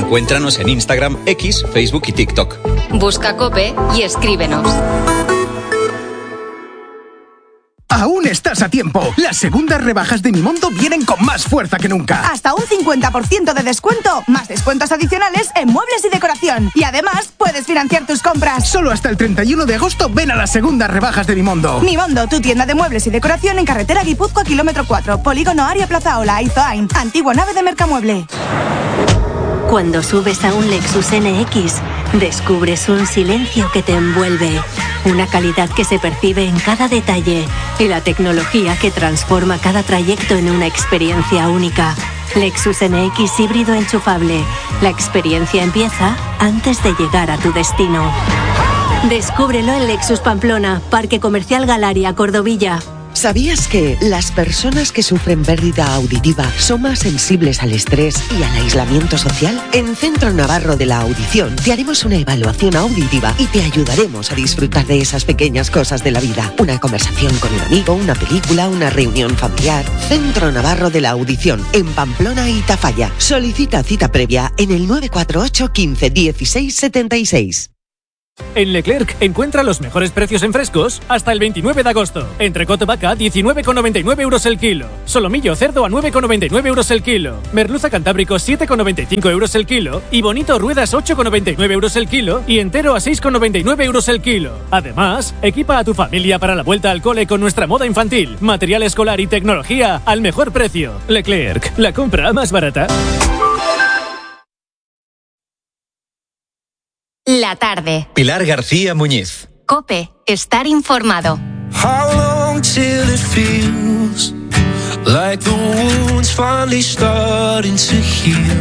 Encuéntranos en Instagram, X, Facebook y TikTok. Busca COPE y escríbenos. Aún estás a tiempo. Las segundas rebajas de Mimondo vienen con más fuerza que nunca. Hasta un 50% de descuento, más descuentos adicionales en muebles y decoración. Y además, puedes financiar tus compras. Solo hasta el 31 de agosto ven a las segundas rebajas de Mimondo. Mimondo, tu tienda de muebles y decoración en carretera Guipúzcoa, kilómetro 4, Polígono Aria Plaza Ola, Izoain, antigua nave de Mercamueble. Cuando subes a un Lexus NX, descubres un silencio que te envuelve, una calidad que se percibe en cada detalle y la tecnología que transforma cada trayecto en una experiencia única. Lexus NX híbrido enchufable. La experiencia empieza antes de llegar a tu destino. Descúbrelo en Lexus Pamplona, Parque Comercial Galaria, Cordovilla. ¿Sabías que las personas que sufren pérdida auditiva son más sensibles al estrés y al aislamiento social? En Centro Navarro de la Audición te haremos una evaluación auditiva y te ayudaremos a disfrutar de esas pequeñas cosas de la vida. Una conversación con un amigo, una película, una reunión familiar. Centro Navarro de la Audición, en Pamplona y Tafalla. Solicita cita previa en el 948 15 16 76. En Leclerc encuentra los mejores precios en frescos hasta el 29 de agosto. Entrecot vaca 19,99 euros el kilo. Solomillo cerdo a 9,99 euros el kilo. Merluza cantábrico 7,95 euros el kilo. Y bonito ruedas 8,99 euros el kilo. Y entero a 6,99 euros el kilo. Además, equipa a tu familia para la vuelta al cole con nuestra moda infantil, material escolar y tecnología al mejor precio. Leclerc, la compra más barata. La tarde. Pilar García Muñiz. COPE. Estar informado. How long till it feels like the wound's finally starting to heal?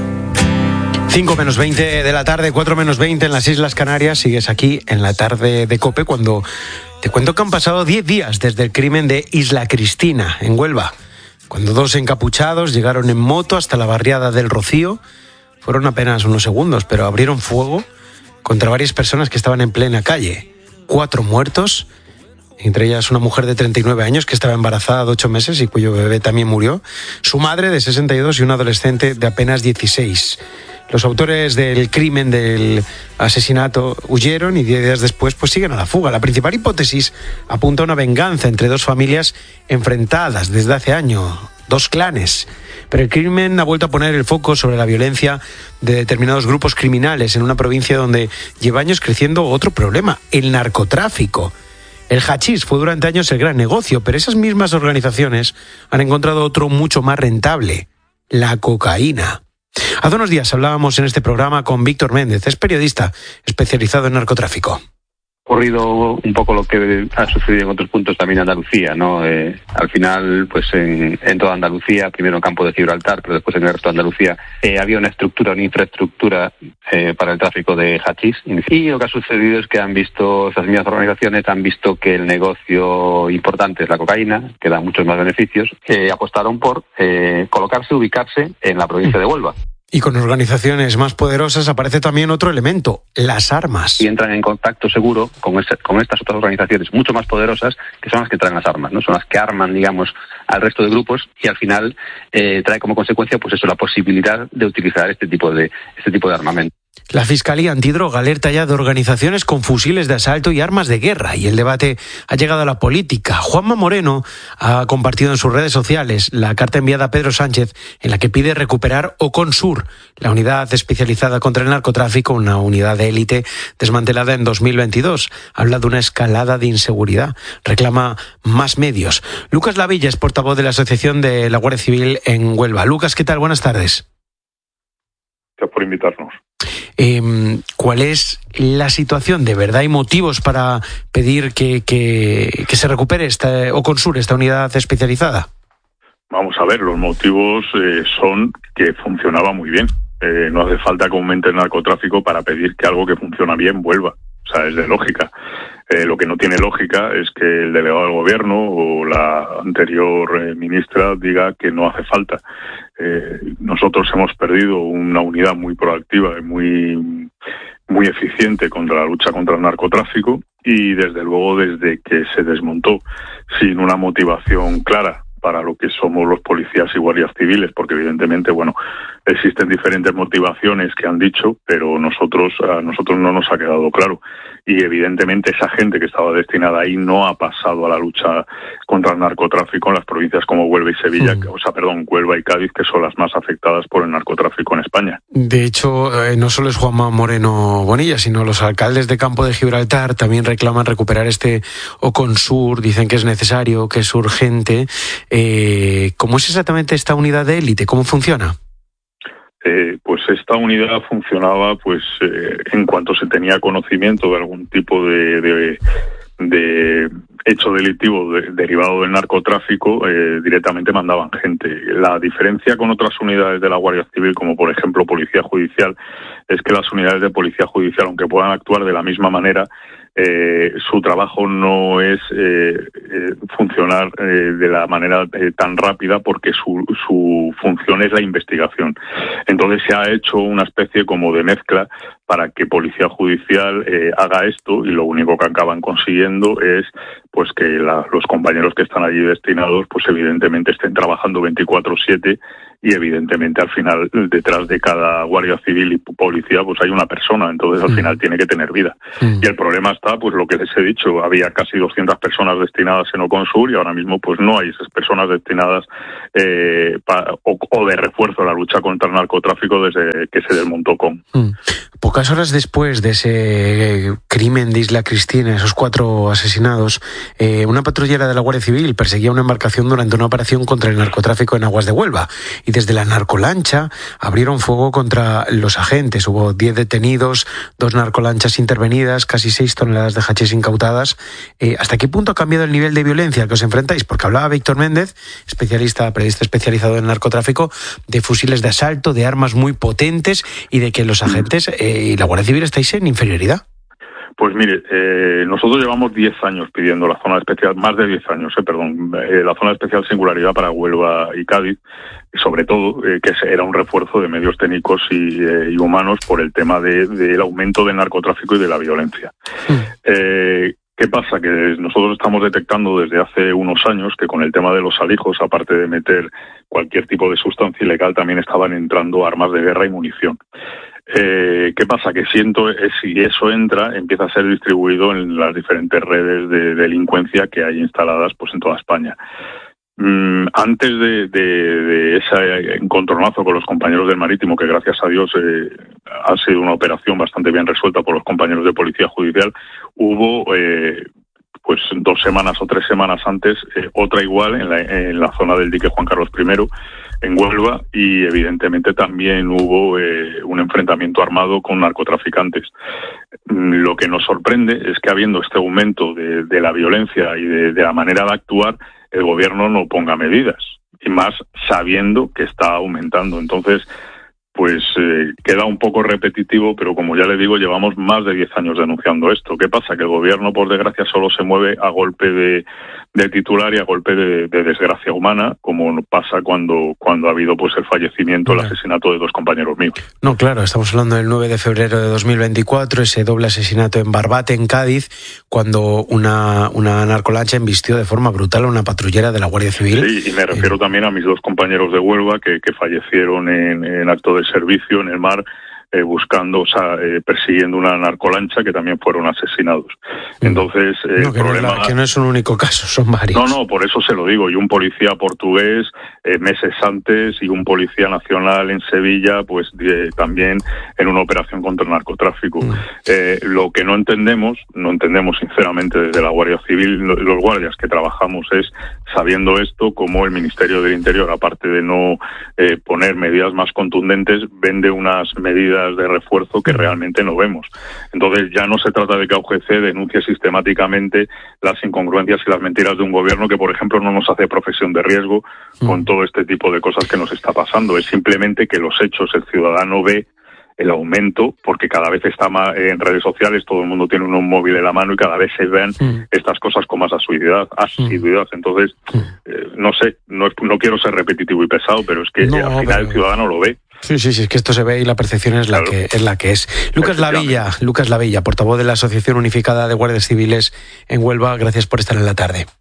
5 menos 20 de la tarde, 4 menos 20 en las Islas Canarias. Sigues aquí en la tarde de COPE cuando te cuento que han pasado 10 días desde el crimen de Isla Cristina, en Huelva. Cuando 2 encapuchados llegaron en moto hasta la barriada del Rocío. Fueron apenas unos segundos, pero abrieron fuego contra varias personas que estaban en plena calle. 4 muertos, entre ellas una mujer de 39 años que estaba embarazada de 8 meses y cuyo bebé también murió, su madre de 62 y un adolescente de apenas 16. Los autores del crimen, del asesinato, huyeron y 10 días después pues siguen a la fuga. La principal hipótesis apunta a una venganza entre 2 familias enfrentadas desde hace años, 2 clanes. Pero el crimen ha vuelto a poner el foco sobre la violencia de determinados grupos criminales en una provincia donde lleva años creciendo otro problema, el narcotráfico. El hachís fue durante años el gran negocio, pero esas mismas organizaciones han encontrado otro mucho más rentable, la cocaína. Hace unos días hablábamos en este programa con Víctor Méndez, es periodista especializado en narcotráfico. Ocurrido un poco lo que ha sucedido en otros puntos también en Andalucía, ¿no? Al final, pues en toda Andalucía, primero en Campo de Gibraltar, pero después en el resto de Andalucía, había una infraestructura para el tráfico de hachís. Y lo que ha sucedido es que esas mismas organizaciones han visto que el negocio importante es la cocaína, que da muchos más beneficios, apostaron por ubicarse en la provincia de Huelva. Y con organizaciones más poderosas aparece también otro elemento, las armas. Y entran en contacto seguro con estas otras organizaciones mucho más poderosas, que son las que traen las armas, ¿no? Son las que arman, digamos, al resto de grupos y al final trae como consecuencia, pues eso, la posibilidad de utilizar este tipo de armamento. La Fiscalía Antidroga alerta ya de organizaciones con fusiles de asalto y armas de guerra, y el debate ha llegado a la política. Juanma Moreno ha compartido en sus redes sociales la carta enviada a Pedro Sánchez en la que pide recuperar Oconsur, la unidad especializada contra el narcotráfico, una unidad de élite desmantelada en 2022. Habla de una escalada de inseguridad, reclama más medios. Lucas Lavilla es portavoz de la Asociación de la Guardia Civil en Huelva. Lucas, ¿qué tal? Buenas tardes. Gracias por invitarnos. ¿Cuál es la situación? ¿De verdad hay motivos para pedir que se recupere Oconsur, esta unidad especializada? Vamos a ver, los motivos son que funcionaba muy bien. No hace falta que aumente el narcotráfico para pedir que algo que funciona bien vuelva. O sea, es de lógica. Lo que no tiene lógica es que el delegado del gobierno o la anterior ministra diga que no hace falta. Nosotros hemos perdido una unidad muy proactiva y muy eficiente contra la lucha contra el narcotráfico y desde luego desde que se desmontó sin una motivación clara para lo que somos los policías y guardias civiles, porque evidentemente, Existen diferentes motivaciones que han dicho, pero a nosotros no nos ha quedado claro. Y evidentemente esa gente que estaba destinada ahí no ha pasado a la lucha contra el narcotráfico en las provincias como Huelva y Sevilla, Huelva y Cádiz, que son las más afectadas por el narcotráfico en España. De hecho, no solo es Juanma Moreno Bonilla, sino los alcaldes de Campo de Gibraltar también reclaman recuperar este Oconsur, dicen que es necesario, que es urgente. ¿Cómo es exactamente esta unidad de élite? ¿Cómo funciona? Pues esta unidad funcionaba en cuanto se tenía conocimiento de algún tipo de hecho delictivo derivado del narcotráfico, directamente mandaban gente. La diferencia con otras unidades de la Guardia Civil, como por ejemplo Policía Judicial, es que las unidades de Policía Judicial, aunque puedan actuar de la misma manera, su trabajo no es funcionar de la manera tan rápida, porque su función es la investigación. Entonces se ha hecho una especie como de mezcla para que Policía Judicial haga esto, y lo único que acaban consiguiendo es que los compañeros que están allí destinados evidentemente estén trabajando 24/7, y evidentemente al final detrás de cada guardia civil y policía hay una persona, entonces al final tiene que tener vida. Y el problema está, lo que les he dicho, había casi 200 personas destinadas en Oconsur, y ahora mismo no hay esas personas destinadas o de refuerzo a la lucha contra el narcotráfico desde que se desmontó COM. Pocas horas después de ese crimen de Isla Cristina, esos 4 asesinados, una patrullera de la Guardia Civil perseguía una embarcación durante una operación contra el narcotráfico en aguas de Huelva, y desde la narcolancha abrieron fuego contra los agentes. Hubo 10 detenidos, 2 narcolanchas intervenidas, casi 6 toneladas de hachís incautadas. ¿Hasta qué punto ha cambiado el nivel de violencia al que os enfrentáis? Porque hablaba Víctor Méndez, periodista especializado en narcotráfico, de fusiles de asalto, de armas muy potentes, y de que los agentes y la Guardia Civil estáis en inferioridad. Pues mire, nosotros llevamos 10 años pidiendo la zona especial, más de 10 años, la zona especial singularidad para Huelva y Cádiz, y sobre todo que era un refuerzo de medios técnicos y humanos por el tema del aumento del narcotráfico y de la violencia. ¿Qué pasa? Que nosotros estamos detectando desde hace unos años que con el tema de los alijos, aparte de meter cualquier tipo de sustancia ilegal, también estaban entrando armas de guerra y munición. ¿Qué pasa? Que si eso entra, empieza a ser distribuido en las diferentes redes de delincuencia que hay instaladas en toda España. Antes de ese encontronazo con los compañeros del Marítimo, que gracias a Dios ha sido una operación bastante bien resuelta por los compañeros de Policía Judicial, hubo 2 semanas o 3 semanas antes otra igual en la zona del dique Juan Carlos I, en Huelva, y evidentemente también hubo un enfrentamiento armado con narcotraficantes. Lo que nos sorprende es que, habiendo este aumento de la violencia y de la manera de actuar, el gobierno no ponga medidas, y más sabiendo que está aumentando. Entonces, queda un poco repetitivo, pero como ya le digo, llevamos más de 10 años denunciando esto. ¿Qué pasa? Que el gobierno, por desgracia, solo se mueve a golpe de titular y a golpe de desgracia humana, como pasa cuando ha habido el fallecimiento, el asesinato de 2 compañeros míos. No, claro, estamos hablando del 9 de febrero de 2024, ese doble asesinato en Barbate, en Cádiz, cuando una narcolancha embistió de forma brutal a una patrullera de la Guardia Civil. Sí, y me refiero también a mis 2 compañeros de Huelva que fallecieron en acto de servicio en el mar, persiguiendo una narcolancha, que también fueron asesinados. Entonces, que no es un único caso, son varios. No, por eso se lo digo. Y un policía portugués meses antes, y un policía nacional en Sevilla, también en una operación contra el narcotráfico. Lo que no entendemos sinceramente desde la Guardia Civil, los guardias que trabajamos, es, sabiendo esto, como el Ministerio del Interior, aparte de no poner medidas más contundentes, vende unas medidas de refuerzo que realmente no vemos. Entonces ya no se trata de que UGC denuncie sistemáticamente las incongruencias y las mentiras de un gobierno que, por ejemplo, no nos hace profesión de riesgo con todo este tipo de cosas que nos está pasando. Es simplemente que los hechos, el ciudadano ve el aumento, porque cada vez está más en redes sociales, todo el mundo tiene un móvil en la mano, y cada vez se ven estas cosas con más asiduidad. Entonces, no sé, no quiero ser repetitivo y pesado, pero es que al final el ciudadano lo ve. Sí, es que esto se ve y la percepción es la que es. Lucas Lavilla, portavoz de la Asociación Unificada de Guardias Civiles en Huelva, gracias por estar en la tarde.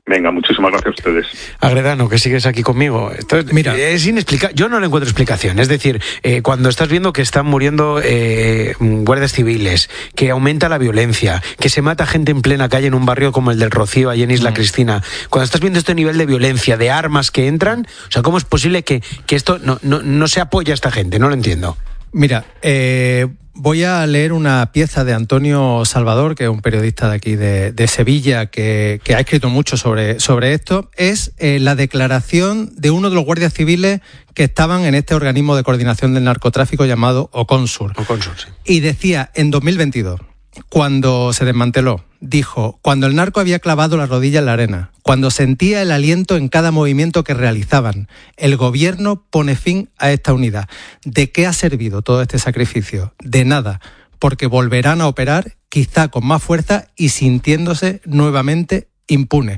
Venga, muchísimas gracias a ustedes. Agredano, que sigues aquí conmigo. Entonces, mira, es inexplicable. Yo no le encuentro explicación. Es decir, cuando estás viendo que están muriendo guardias civiles, que aumenta la violencia, que se mata gente en plena calle en un barrio como el del Rocío, allí en Isla Cristina, cuando estás viendo este nivel de violencia, de armas que entran, o sea, ¿cómo es posible que esto no se apoye a esta gente? No lo entiendo. Mira, voy a leer una pieza de Antonio Salvador, que es un periodista de aquí de Sevilla, que ha escrito mucho sobre esto. Es la declaración de uno de los guardias civiles que estaban en este organismo de coordinación del narcotráfico llamado OCONSUR. OCONSUR, sí. Y decía, en 2022, cuando se desmanteló, dijo, cuando el narco había clavado la rodilla en la arena, cuando sentía el aliento en cada movimiento que realizaban, el gobierno pone fin a esta unidad. ¿De qué ha servido todo este sacrificio? De nada, porque volverán a operar, quizá con más fuerza y sintiéndose nuevamente impune.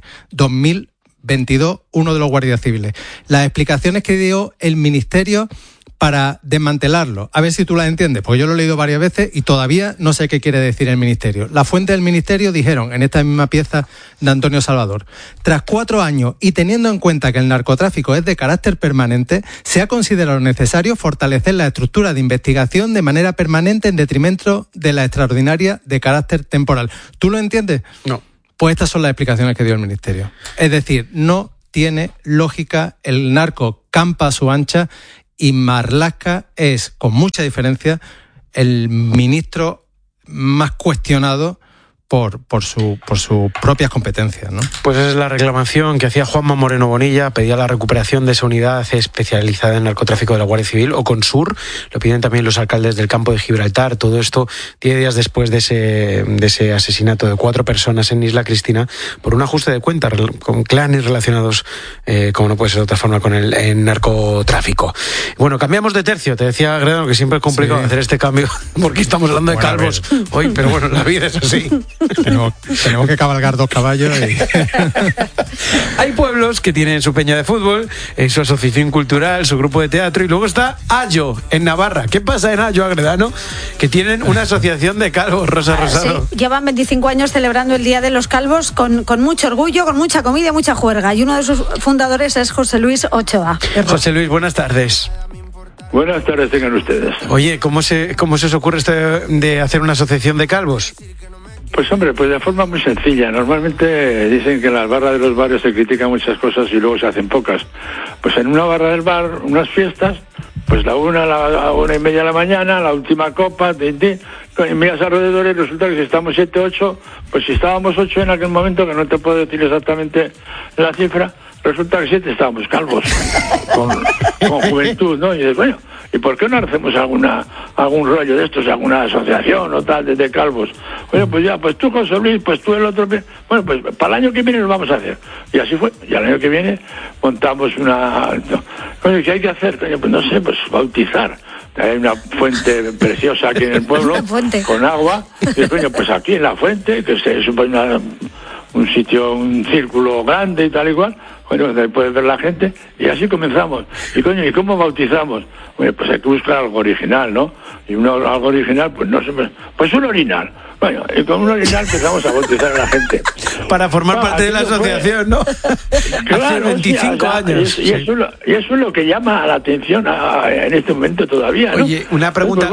2022, uno de los guardias civiles. Las explicaciones que dio el Ministerio para desmantelarlo. A ver si tú las entiendes, porque yo lo he leído varias veces y todavía no sé qué quiere decir el Ministerio. Las fuentes del Ministerio dijeron, en esta misma pieza de Antonio Salvador, tras 4 años y teniendo en cuenta que el narcotráfico es de carácter permanente, se ha considerado necesario fortalecer la estructura de investigación de manera permanente en detrimento de la extraordinaria de carácter temporal. ¿Tú lo entiendes? No. Pues estas son las explicaciones que dio el Ministerio. Es decir, no tiene lógica, el narco campa a su ancha y Marlaska es, con mucha diferencia, el ministro más cuestionado por sus propias competencias, ¿no? Pues esa es la reclamación que hacía Juanma Moreno Bonilla, pedía la recuperación de esa unidad especializada en narcotráfico de la Guardia Civil, OCONSUR, lo piden también los alcaldes del campo de Gibraltar, todo esto 10 días después de ese asesinato de 4 personas en Isla Cristina por un ajuste de cuentas con clanes relacionados, como no puede ser de otra forma, con el narcotráfico. Bueno, cambiamos de tercio, te decía Agredano que siempre es complicado hacer este cambio porque estamos hablando de calvos hoy, pero bueno, la vida es así. Tenemos que cabalgar 2 caballos y... Hay pueblos que tienen su peña de fútbol, su asociación cultural, su grupo de teatro, y luego está Ayo, en Navarra. ¿Qué pasa en Ayo, Agredano? Que tienen una asociación de calvos, Rosa Rosado. Sí, llevan 25 años celebrando el Día de los Calvos con mucho orgullo, con mucha comida y mucha juerga. Y uno de sus fundadores es José Luis Ochoa. José Luis, buenas tardes. Buenas tardes, tengan ustedes. Oye, ¿cómo se os ocurre esto de hacer una asociación de calvos? Pues hombre, pues de forma muy sencilla. Normalmente dicen que en las barras de los barrios se critican muchas cosas y luego se hacen pocas. Pues en una barra del bar, unas fiestas, pues la 1:30 de la mañana, la última copa, y miras alrededor y resulta que si estamos 7, 8, pues si estábamos 8 en aquel momento, que no te puedo decir exactamente la cifra, resulta que 7 estábamos calvos, con juventud, ¿no? Y dices, bueno, ¿y por qué no hacemos algún rollo de estos, alguna asociación o tal de calvos? Bueno, pues ya, pues tú, José Luis, pues tú el otro, bueno, pues para el año que viene lo vamos a hacer. Y así fue, y el año que viene montamos Coño, ¿qué hay que hacer? Coño, pues no sé, pues bautizar. Hay una fuente preciosa aquí en el pueblo, con agua, y coño, pues aquí en la fuente, que es un sitio, un círculo grande y tal y cual, bueno, donde puede ver la gente, y así comenzamos. Y coño, ¿y cómo bautizamos? Bueno, pues hay que buscar algo original, ¿no? Y algo original, pues no sé, pues un orinal. Bueno, y con un orinal empezamos a bautizar a la gente. Para formar parte de la asociación, ¿no? Claro, hace 25 años. Y eso es lo que llama la atención en este momento todavía, ¿no? Oye, una pregunta,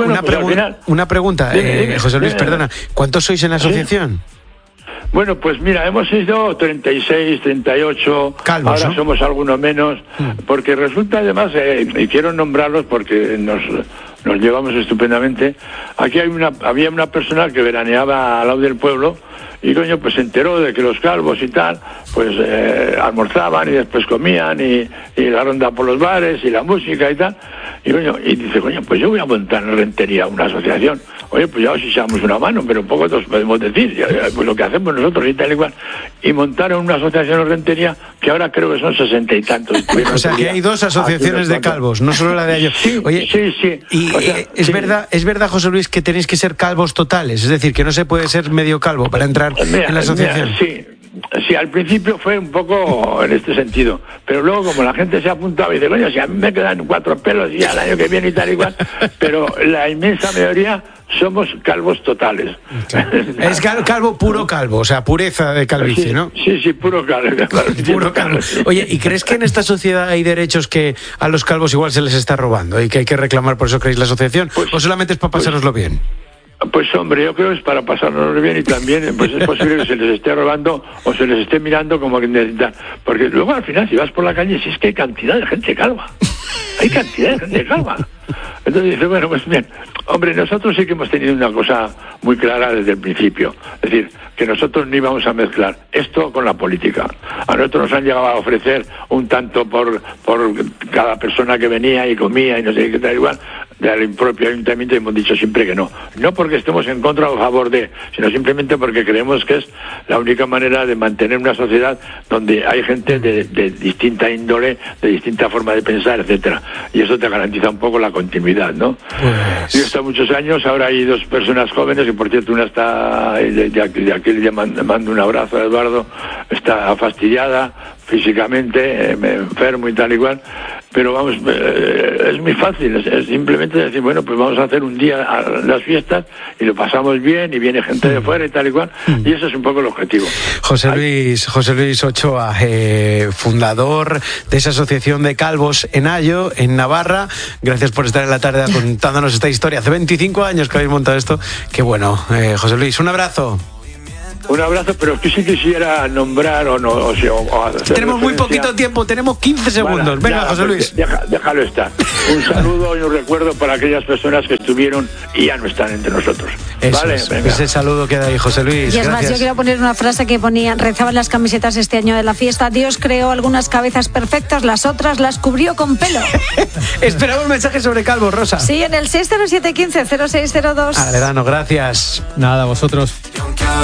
dime, José Luis, perdona. ¿Cuántos sois en la asociación? Bueno, pues mira, hemos sido 36, 38, calvos, ahora ¿no? Somos algunos menos, porque resulta además, y quiero nombrarlos porque nos llevamos estupendamente, aquí había una persona que veraneaba al lado del pueblo, y coño, pues se enteró de que los calvos y tal, pues almorzaban y después comían, y la ronda por los bares, y la música y tal, y coño, y dice, coño, pues yo voy a montar en Rentería una asociación. Oye, pues ya os echamos una mano, pero poco os podemos decir, pues lo que hacemos nosotros y tal y cual. Y montaron una asociación en Rentería, que ahora creo que son 60 y tantos. O sea, que hay 2 asociaciones de calvos, no solo la de ellos. Oye, sí. Y o sea, ¿es verdad, José Luis, que tenéis que ser calvos totales? Es decir, que no se puede ser medio calvo para entrar en la asociación. Sí, al principio fue un poco en este sentido, pero luego como la gente se apuntaba y dice, coño, si a mí me quedan 4 pelos y al año que viene y tal igual, pero la inmensa mayoría somos calvos totales. Es calvo, puro calvo, o sea, pureza de calvicie, ¿no? Sí, puro calvo. Puro calvo. Oye, ¿y crees que en esta sociedad hay derechos que a los calvos igual se les está robando y que hay que reclamar, por eso creéis la asociación? ¿O solamente es para pasárnoslo bien? Pues hombre, yo creo que es para pasárnoslo bien y también pues es posible que se les esté robando o se les esté mirando como que necesitan. Porque luego al final, si vas por la calle, si es que hay cantidad de gente calva. Hay cantidad de gente calva. Entonces dice, bueno, pues bien, hombre, nosotros sí que hemos tenido una cosa muy clara desde el principio. Es decir, que nosotros no íbamos a mezclar esto con la política. A nosotros nos han llegado a ofrecer un tanto por cada persona que venía y comía y no sé qué tal igual, del propio ayuntamiento, y hemos dicho siempre que no. No porque estemos en contra o a favor de, sino simplemente porque creemos que es la única manera de mantener una sociedad donde hay gente de distinta índole, de distinta forma de pensar, etcétera. Y eso te garantiza un poco la continuidad, ¿no? Pues... Yo he estado muchos años, ahora hay dos personas jóvenes, y por cierto una está, de aquí le mando un abrazo a Eduardo, está fastidiada físicamente, enfermo y tal igual, pero vamos, es muy fácil, es simplemente decir, bueno, pues vamos a hacer un día a las fiestas y lo pasamos bien y viene gente de fuera y tal igual, y eso es un poco el objetivo. José Luis Ochoa, fundador de esa asociación de calvos en Ayo, en Navarra, gracias por estar en la tarde contándonos esta historia. Hace 25 años que habéis montado esto, qué bueno. José Luis, un abrazo. Un abrazo, pero que sí quisiera nombrar o no. O tenemos muy poquito tiempo, tenemos 15 segundos. Vale, venga, José Luis. Déjalo estar. Un saludo y un recuerdo para aquellas personas que estuvieron y ya no están entre nosotros. Vale, ese saludo queda ahí, José Luis. Y es más, yo quiero poner una frase que rezaban las camisetas este año de la fiesta: Dios creó algunas cabezas perfectas, las otras las cubrió con pelo. Esperamos un mensaje sobre calvo, Rosa. Sí, en el 60715-0602. Aledano, gracias. Nada, vosotros.